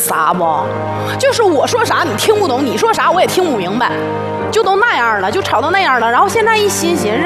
傻不？就是我说啥你听不懂，你说啥我也听不明白，就都那样了，就吵到那样了。然后现在一寻思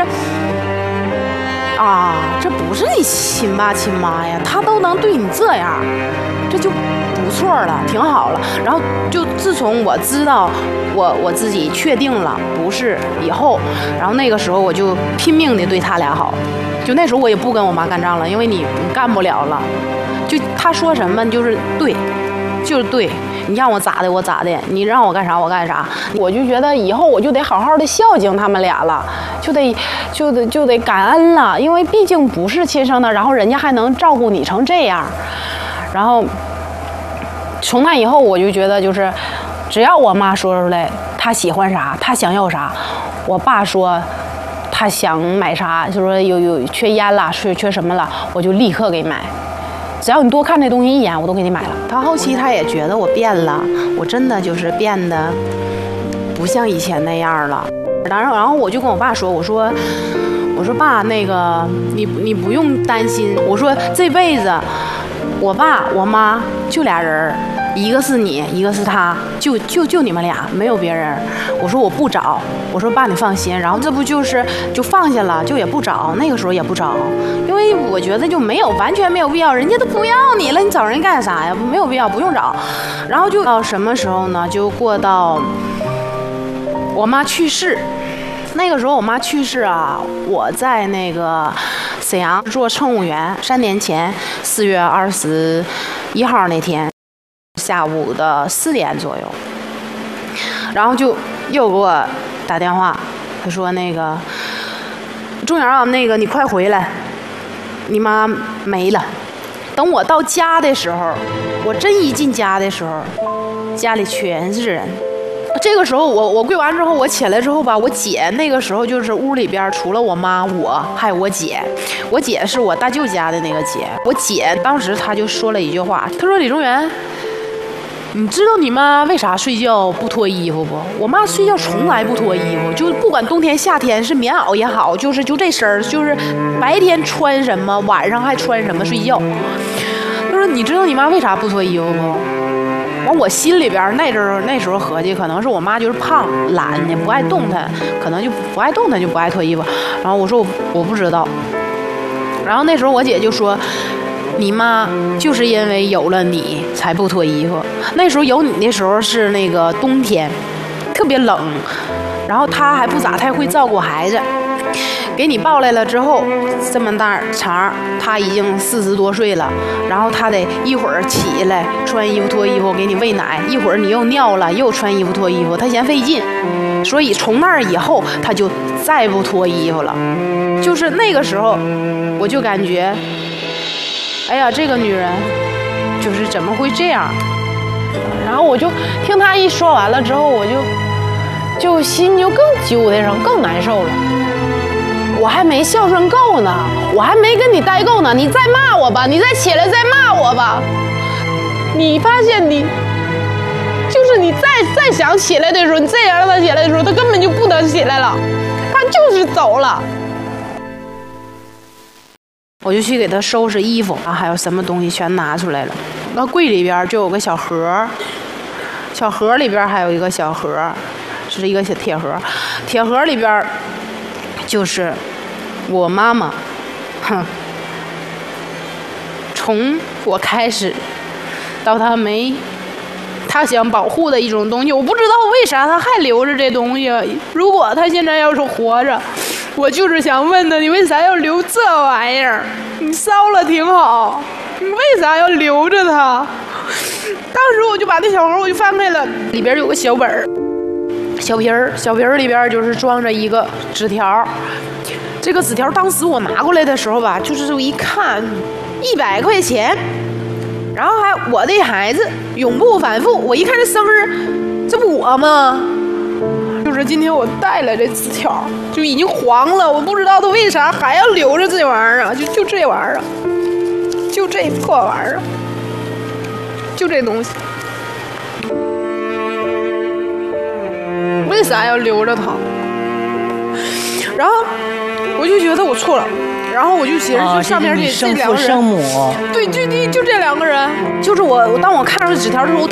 啊，这不是你亲爸亲妈呀，他都能对你这样，这就不错了，挺好了。然后就自从我知道我自己确定了不是以后，然后那个时候我就拼命的对他俩好。就那时候我也不跟我妈干仗了，因为你干不了了。就他说什么就是对，就是对。你让我咋的我咋的，你让我干啥我干啥。我就觉得以后我就得好好的孝敬他们俩了，就得感恩了，因为毕竟不是亲生的，然后人家还能照顾你成这样。然后从那以后我就觉得就是只要我妈说出来她喜欢啥她想要啥，我爸说他想买啥，就说有缺烟了缺什么了，我就立刻给买。只要你多看这东西一眼，我都给你买了。他后期他也觉得我变了，我真的就是变得不像以前那样了。然后我就跟我爸说，我说爸，那个你不用担心，我说这辈子我爸我妈就俩人，一个是你，一个是他，就你们俩，没有别人。我说我不找，我说爸你放心。然后这不就放下了，就也不找，那个时候也不找，因为我觉得就完全没有必要，人家都不要你了，你找人干啥呀？没有必要，不用找。然后就到什么时候呢？就过到我妈去世。那个时候我妈去世啊，我在那个沈阳做乘务员，3年前4月21号那天下午的4点左右，然后就又给我打电话，他说那个钟瑶啊，那个你快回来，你妈没了。等我到家的时候，我真一进家的时候，家里全是人。这个时候我跪完之后，我起来之后吧，我姐那个时候就是屋里边除了我妈我还有我姐，我姐是我大舅家的那个姐。我姐当时她就说了一句话，她说李中原，你知道你妈为啥睡觉不脱衣服不？我妈睡觉从来不脱衣服，就不管冬天夏天是棉袄也好，就这身儿，就是白天穿什么晚上还穿什么睡觉。她说你知道你妈为啥不脱衣服不？完我心里边那时候合计，可能是我妈就是胖懒的不爱动弹，可能就不爱动弹就不爱脱衣服。然后我说我不知道。然后那时候我姐就说，你妈就是因为有了你才不脱衣服。那时候有你的时候是那个冬天，特别冷，然后她还不咋太会照顾孩子。给你抱来了之后，这么大肠，他已经40多岁了，然后他得一会儿起来穿衣服脱衣服给你喂奶，一会儿你又尿了又穿衣服脱衣服，他嫌费劲，所以从那儿以后他就再不脱衣服了。就是那个时候我就感觉，哎呀，这个女人就是怎么会这样。然后我就听他一说完了之后，我就心就更揪的上，更难受了。我还没孝顺够呢，我还没跟你待够呢，你再骂我吧，你再起来再骂我吧。你发现你就是你再想起来的时候，你再想让他起来的时候，他根本就不能起来了，他就是走了。我就去给他收拾衣服啊，还有什么东西全拿出来了。那柜里边就有个小盒，小盒里边还有一个小盒，是一个小铁盒，铁盒里边就是我妈妈，从我开始到她没，她想保护的一种东西，我不知道为啥她还留着这东西。如果她现在要是活着，我就是想问她，你为啥要留这玩意儿？你烧了挺好，你为啥要留着它？当时我就把那小盒我就翻开了，里边有个小本儿。小瓶儿里边就是装着一个纸条，这个纸条当时我拿过来的时候吧，就是我一看，100块钱，然后还我的孩子永不反复。我一看这生日，这不我吗？就是今天我带来这纸条，就已经黄了，我不知道他为啥还要留着这玩意儿啊，就这玩意儿啊，就这破玩意儿，就这东西。为啥要留着它？然后我就觉得我错了，然后我就寻思上面这两个人，对，就这两个人，就是我当我看到纸条的时候。